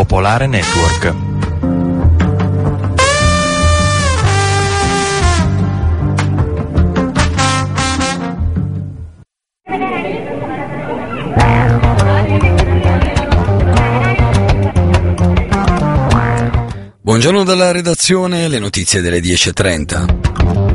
Popolare Network. Buongiorno dalla redazione, le notizie delle 10:30.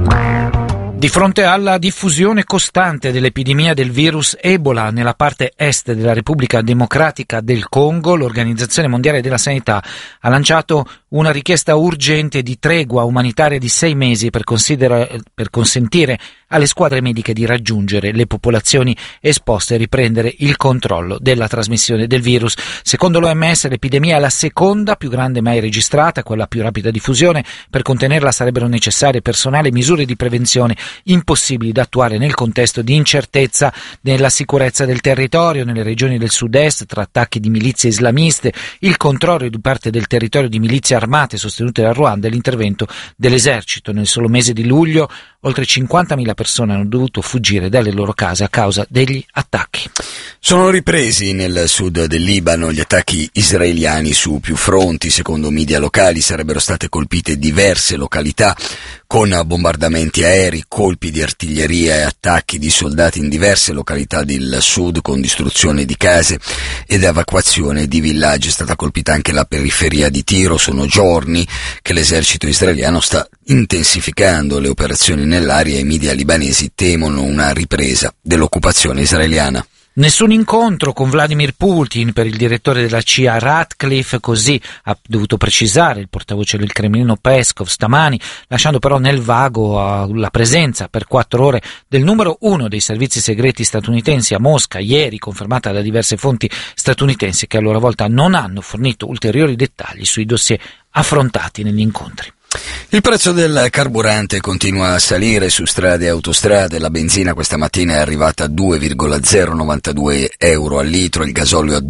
Di fronte alla diffusione costante dell'epidemia del virus Ebola nella parte est della Repubblica Democratica del Congo, l'Organizzazione Mondiale della Sanità ha lanciato una richiesta urgente di tregua umanitaria di 6 mesi per consentire alle squadre mediche di raggiungere le popolazioni esposte e riprendere il controllo della trasmissione del virus. Secondo l'OMS l'epidemia è la seconda più grande mai registrata, quella a più rapida diffusione. Per contenerla sarebbero necessarie personale e misure di prevenzione impossibili da attuare nel contesto di incertezza nella sicurezza del territorio, nelle regioni del sud-est, tra attacchi di milizie islamiste, il controllo di parte del territorio di milizie armate sostenute dal Ruanda e l'intervento dell'esercito. Nel solo mese di luglio oltre 50.000 persone hanno dovuto fuggire dalle loro case a causa degli attacchi. Sono ripresi nel sud del Libano gli attacchi israeliani su più fronti. Secondo media locali sarebbero state colpite diverse località con bombardamenti aerei, colpi di artiglieria e attacchi di soldati in diverse località del sud, con distruzione di case ed evacuazione di villaggi. È stata colpita anche la periferia di Tiro. Sono giorni che l'esercito israeliano sta intensificando le operazioni nell'area e i media libanesi temono una ripresa dell'occupazione israeliana. Nessun incontro con Vladimir Putin per il direttore della CIA Ratcliffe, così ha dovuto precisare il portavoce del Cremlino Peskov stamani, lasciando però nel vago la presenza per 4 ore del numero 1 dei servizi segreti statunitensi a Mosca, ieri confermata da diverse fonti statunitensi che a loro volta non hanno fornito ulteriori dettagli sui dossier affrontati negli incontri. Il prezzo del carburante continua a salire su strade e autostrade. La benzina questa mattina è arrivata a 2,092 euro al litro, il gasolio a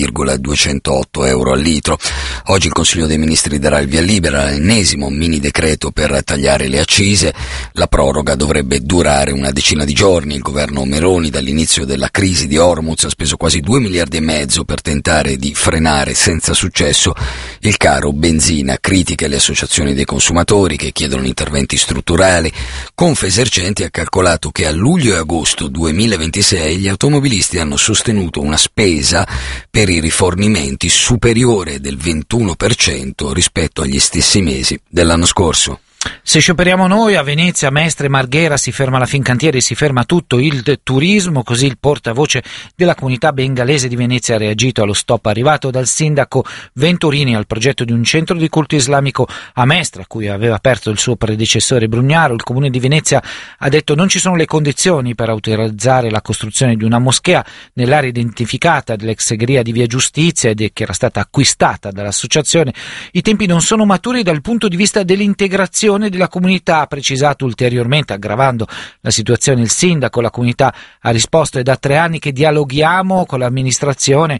2,208 euro al litro. Oggi il Consiglio dei Ministri darà il via libera all'ennesimo mini decreto per tagliare le accise. La proroga dovrebbe durare una decina di giorni. Il governo Meloni dall'inizio della crisi di Hormuz ha speso quasi 2,5 miliardi per tentare di frenare senza successo il caro benzina. Critiche alle associazioni dei consumatori che chiedono interventi strutturali. Confesercenti ha calcolato che a luglio e agosto 2026 gli automobilisti hanno sostenuto una spesa per i rifornimenti superiore del 21% rispetto agli stessi mesi dell'anno scorso. Se scioperiamo noi, a Venezia, Mestre, Marghera si ferma la Fincantieri, si ferma tutto il turismo, così il portavoce della comunità bengalese di Venezia ha reagito allo stop arrivato dal sindaco Venturini al progetto di un centro di culto islamico a Mestre, a cui aveva aperto il suo predecessore Brugnaro. Il comune di Venezia ha detto non ci sono le condizioni per autorizzare la costruzione di una moschea nell'area identificata dell'ex segheria di Via Giustizia ed che era stata acquistata dall'associazione. I tempi non sono maturi dal punto di vista dell'integrazione della comunità, ha precisato ulteriormente, aggravando la situazione il sindaco. La comunità ha risposto: è da 3 anni che dialoghiamo con l'amministrazione,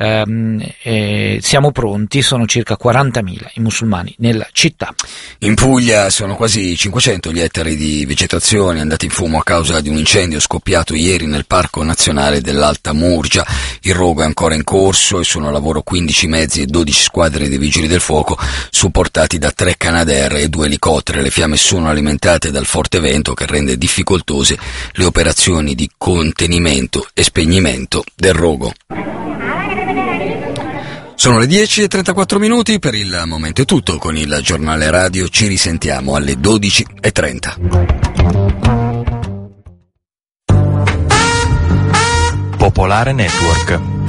siamo pronti, sono circa 40.000 i musulmani nella città. In Puglia sono quasi 500 gli ettari di vegetazione andati in fumo a causa di un incendio scoppiato ieri nel Parco Nazionale dell'Alta Murgia. Il rogo è ancora in corso e sono a lavoro 15 mezzi e 12 squadre dei vigili del fuoco supportati da 3 Canadair e 2 elicotteri. Le fiamme sono alimentate dal forte vento che rende difficoltose le operazioni di contenimento e spegnimento del rogo. Sono le 10:34, per il momento è tutto. Con il giornale radio ci risentiamo alle 12:30. Popolare Network.